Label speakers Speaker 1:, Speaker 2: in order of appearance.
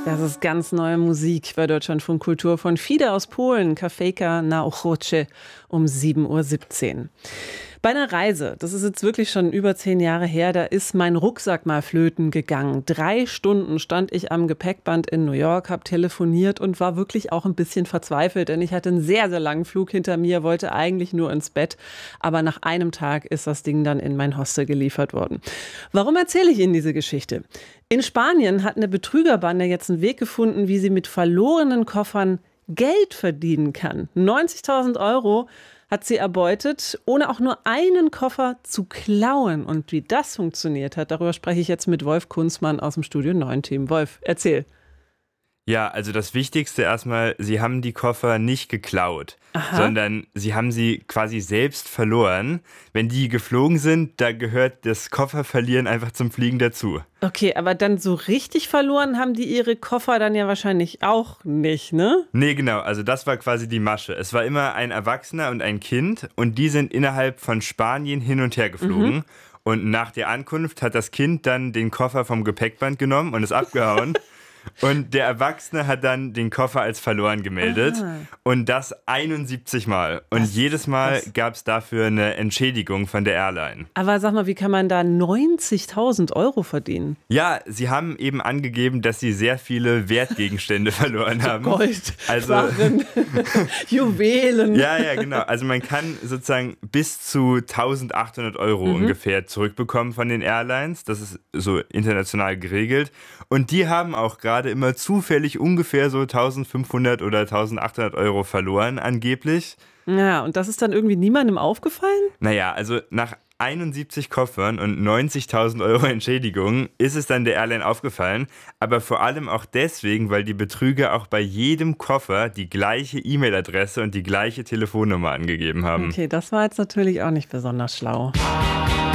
Speaker 1: Das ist ganz neue Musik bei Deutschlandfunk Kultur von Fide aus Polen, Kafejka na Ochotce um 7:17 Uhr. Bei einer Reise, das ist jetzt wirklich schon über 10 Jahre her, da ist mein Rucksack mal flöten gegangen. 3 Stunden stand ich am Gepäckband in New York, habe telefoniert und war wirklich auch ein bisschen verzweifelt, denn ich hatte einen sehr, sehr langen Flug hinter mir, wollte eigentlich nur ins Bett, aber nach einem Tag ist das Ding dann in mein Hostel geliefert worden. Warum erzähle ich Ihnen diese Geschichte? In Spanien hat eine Betrügerbande jetzt einen Weg gefunden, wie sie mit verlorenen Koffern Geld verdienen kann. 90.000 Euro hat sie erbeutet, ohne auch nur einen Koffer zu klauen. Und wie das funktioniert hat, darüber spreche ich jetzt mit Wolf Kunzmann aus dem Studio 9 Team. Wolf, erzähl.
Speaker 2: Ja, also das Wichtigste erstmal, sie haben die Koffer nicht geklaut, sondern sie haben sie quasi selbst verloren. Wenn die geflogen sind, da gehört das Kofferverlieren einfach zum Fliegen dazu.
Speaker 1: Okay, aber dann so richtig verloren haben die ihre Koffer dann ja wahrscheinlich auch nicht, ne?
Speaker 2: Nee, genau, also das war quasi die Masche. Es war immer ein Erwachsener und ein Kind und die sind innerhalb von Spanien hin und her geflogen. Und nach der Ankunft hat das Kind dann den Koffer vom Gepäckband genommen und ist abgehauen. Und der Erwachsene hat dann den Koffer als verloren gemeldet. Und das 71 Mal. Und jedes Mal gab es dafür eine Entschädigung von der Airline.
Speaker 1: Aber sag mal, wie kann man da 90.000 Euro verdienen?
Speaker 2: Ja, sie haben eben angegeben, dass sie sehr viele Wertgegenstände verloren haben.
Speaker 1: Gold,
Speaker 2: also
Speaker 1: Barren, Juwelen.
Speaker 2: Ja, genau. Also man kann sozusagen bis zu 1.800 Euro ungefähr zurückbekommen von den Airlines. Das ist so international geregelt. Und die haben auch gerade immer zufällig ungefähr so 1.500 oder 1.800 Euro verloren, angeblich.
Speaker 1: Ja, und das ist dann irgendwie niemandem aufgefallen?
Speaker 2: Naja, also nach 71 Koffern und 90.000 Euro Entschädigung ist es dann der Airline aufgefallen, aber vor allem auch deswegen, weil die Betrüger auch bei jedem Koffer die gleiche E-Mail-Adresse und die gleiche Telefonnummer angegeben haben.
Speaker 1: Okay, das war jetzt natürlich auch nicht besonders schlau.